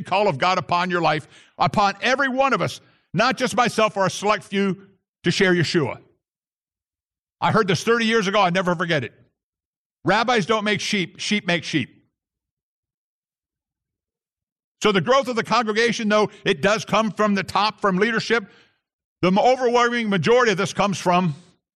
call of God upon your life, upon every one of us, not just myself or a select few, to share Yeshua. I heard this 30 years ago. I never forget it. Rabbis don't make sheep. Sheep make sheep. So the growth of the congregation, though, it does come from the top, from leadership. The overwhelming majority of this comes from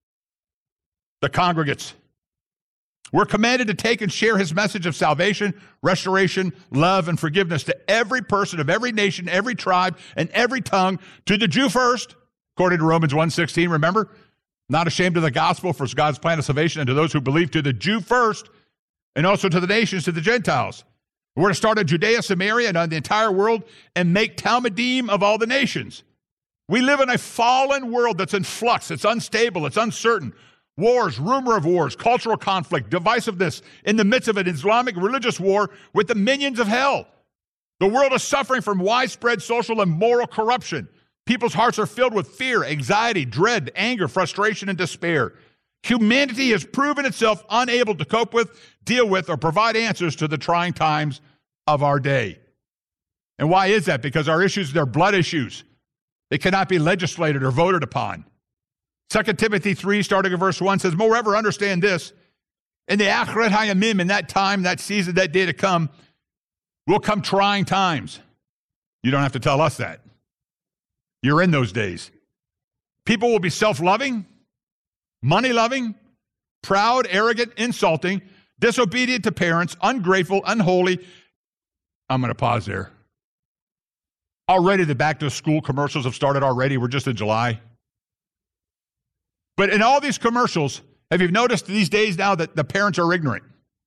the congregates. We're commanded to take and share his message of salvation, restoration, love, and forgiveness to every person of every nation, every tribe, and every tongue, to the Jew first, according to Romans 1:16, remember? Not ashamed of the gospel, for God's plan of salvation, and to those who believe, to the Jew first, and also to the nations, to the Gentiles. We're to start in Judea, Samaria, and on the entire world, and make Talmudim of all the nations. We live in a fallen world that's in flux. It's unstable. It's uncertain. Wars, rumor of wars, cultural conflict, divisiveness, in the midst of an Islamic religious war with the minions of hell. The world is suffering from widespread social and moral corruption. People's hearts are filled with fear, anxiety, dread, anger, frustration, and despair. Humanity has proven itself unable to cope with, deal with, or provide answers to the trying times of our day. And why is that? Because our issues, they're blood issues. They cannot be legislated or voted upon. 2 Timothy 3, starting at verse 1, says, moreover, understand this, in the Achret Hayamim, in that time, that season, that day to come, will come trying times. You don't have to tell us that. You're in those days. People will be self-loving, money-loving, proud, arrogant, insulting, disobedient to parents, ungrateful, unholy. I'm going to pause there. Already the back-to-school commercials have started already. We're just in July. But in all these commercials, have you noticed these days now that the parents are ignorant?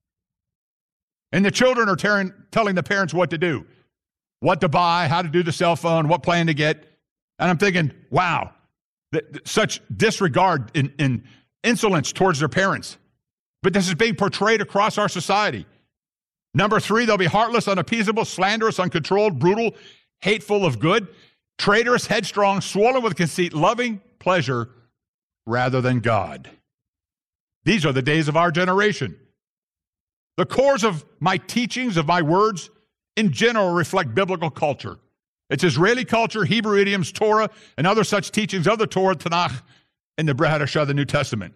And the children are telling the parents what to do, what to buy, how to do the cell phone, what plan to get. And I'm thinking, wow, such disregard and insolence towards their parents. But this is being portrayed across our society. Number 3, they'll be heartless, unappeasable, slanderous, uncontrolled, brutal, hateful of good, traitorous, headstrong, swollen with conceit, loving pleasure rather than God. These are the days of our generation. The cores of my teachings, of my words, in general reflect biblical culture. It's Israeli culture, Hebrew idioms, Torah, and other such teachings of the Torah, Tanakh, and the Brit Hadashah, the New Testament.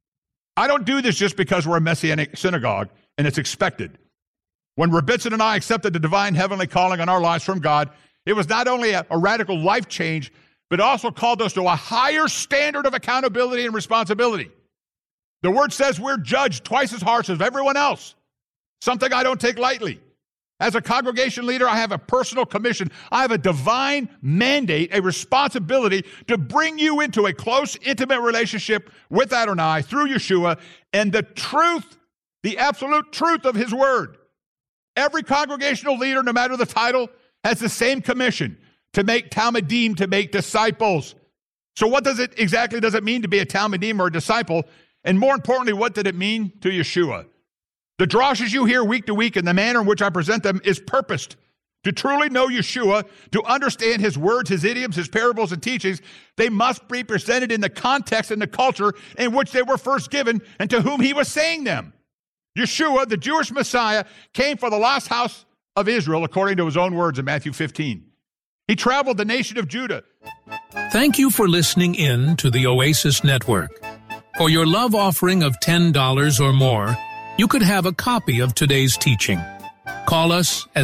I don't do this just because we're a Messianic synagogue and it's expected. When Rebbitzin and I accepted the divine heavenly calling on our lives from God, it was not only a radical life change, but also called us to a higher standard of accountability and responsibility. The word says we're judged twice as harsh as everyone else, something I don't take lightly. As a congregation leader, I have a personal commission. I have a divine mandate, a responsibility to bring you into a close, intimate relationship with Adonai through Yeshua and the truth, the absolute truth of his word. Every congregational leader, no matter the title, has the same commission, to make Talmudim, to make disciples. So what does it mean to be a Talmudim or a disciple? And more importantly, what did it mean to Yeshua? The drashes you hear week to week and the manner in which I present them is purposed. To truly know Yeshua, to understand his words, his idioms, his parables and teachings, they must be presented in the context and the culture in which they were first given and to whom he was saying them. Yeshua, the Jewish Messiah, came for the lost house of Israel, according to his own words in Matthew 15. He traveled the nation of Judah. Thank you for listening in to the Oasis Network. For your love offering of $10 or more, you could have a copy of today's teaching. Call us at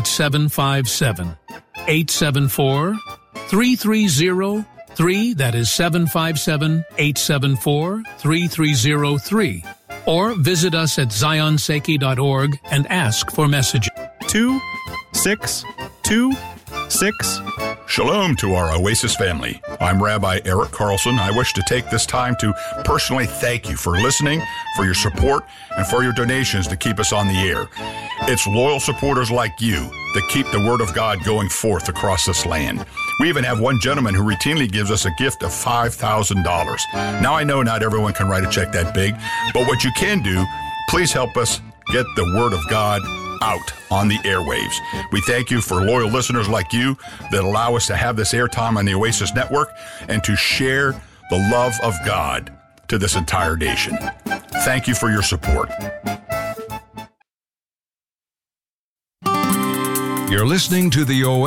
757-874-3303, that is 757-874-3303, or visit us at zionseki.org and ask for messages. 2626. Shalom to our Oasis family. I'm Rabbi Eric Carlson. I wish to take this time to personally thank you for listening, for your support, and for your donations to keep us on the air. It's loyal supporters like you that keep the Word of God going forth across this land. We even have one gentleman who routinely gives us a gift of $5,000. Now, I know not everyone can write a check that big, but what you can do, please help us get the Word of God out on the airwaves. We thank you for loyal listeners like you that allow us to have this airtime on the Oasis Network and to share the love of God to this entire nation. Thank you for your support. You're listening to the Oasis